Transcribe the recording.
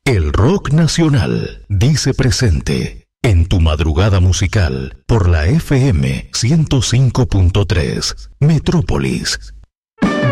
El rock nacional dice presente en tu madrugada musical por la FM 105.3 Metrópolis.